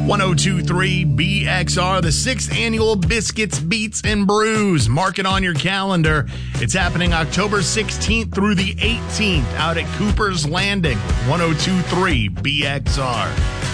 1023 BXR, the 6th annual Biscuits, Beats, and Brews. Mark it on your calendar. It's happening October 16th through the 18th out at Cooper's Landing. 1023 BXR.